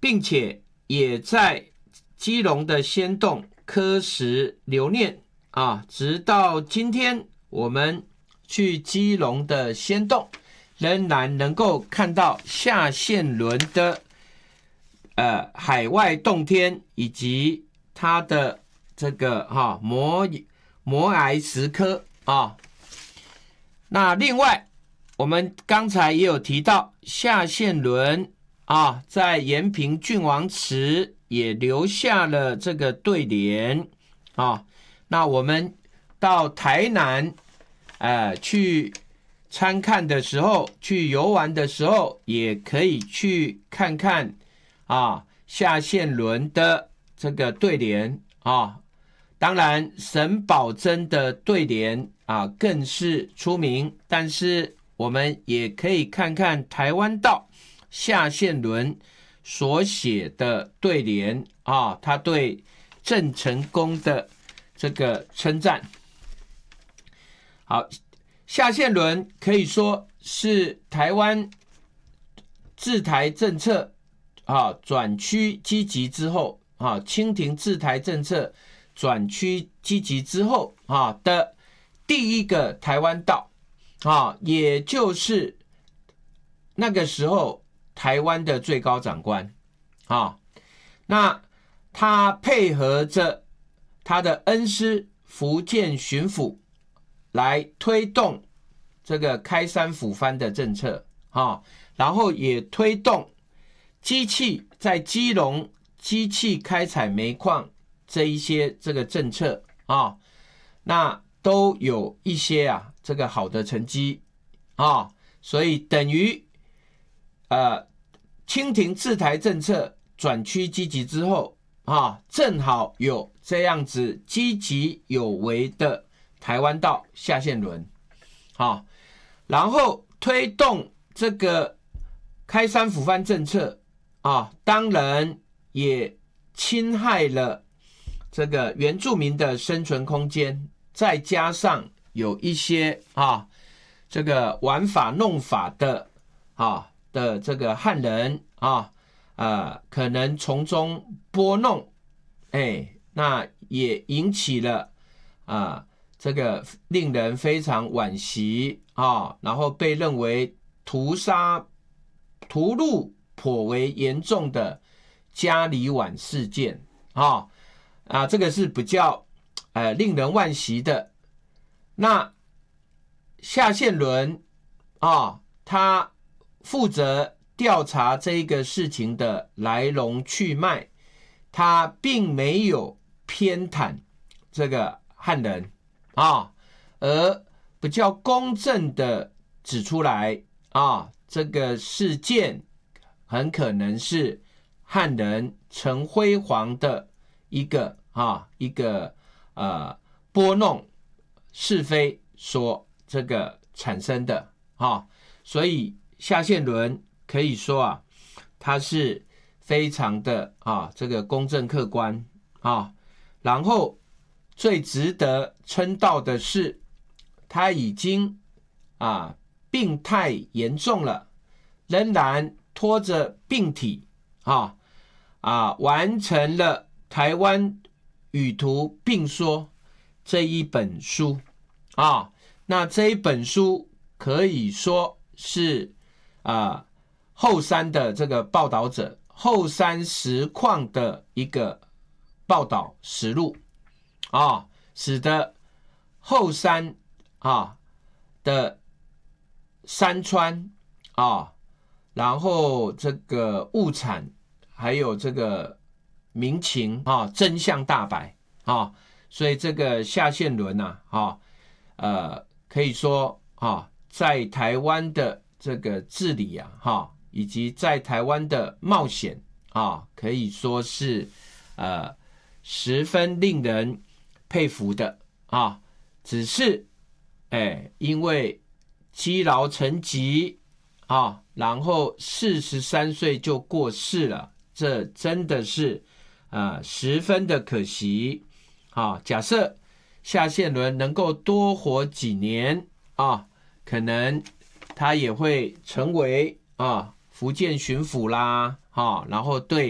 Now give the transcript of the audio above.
并且也在基隆的仙洞刻石留念啊，直到今天我们去基隆的仙洞，仍然能够看到夏宪伦的海外洞天以及他的这个摩崖石刻啊。那另外我们刚才也有提到夏宪伦啊，在延平郡王祠也留下了这个对联啊。那我们到台南去参看的时候，去游玩的时候，也可以去看看啊夏宪伦的这个对联啊。当然沈葆桢的对联啊更是出名，但是我们也可以看看台湾道夏宪伦所写的对联啊，他对郑成功的这个称赞。好，夏宪伦可以说是台湾治台政策转趋积极之后清廷治台政策转趋积极之后的第一个台湾道也就是那个时候台湾的最高长官那他配合着他的恩师福建巡抚来推动这个开山抚番的政策然后也推动机器在基隆机器开采煤矿这一些这个政策那都有一些这个好的成绩所以等于清廷治台政策转趋积极之后正好有这样子积极有为的台湾道夏宪伦然后推动这个开山抚番政策当然也侵害了这个原住民的生存空间，再加上有一些这个玩法弄法的这个汉人可能从中拨弄那也引起了这个令人非常惋惜然后被认为屠戮颇为严重的嘉里晚事件这个是比较令人惋惜的。那夏宪伦他负责调查这一个事情的来龙去脉，他并没有偏袒这个汉人而比较公正的指出来这个事件很可能是汉人陈辉煌的一个拨弄是非所这个产生的所以夏宪伦可以说他是非常的这个公正客观然后最值得称道的是他已经病态严重了，仍然拖着病体完成了台湾语图并说这一本书那这一本书可以说是后山的这个报道者，后山实况的一个报道实录使得后山的山川然后这个物产还有这个民情真相大白所以这个夏宪伦可以说在台湾的这个治理以及在台湾的冒险可以说是十分令人佩服的只是因为积劳成疾然后43岁就过世了，这真的是十分的可惜假设夏宪伦能够多活几年可能他也会成为福建巡抚啦然后对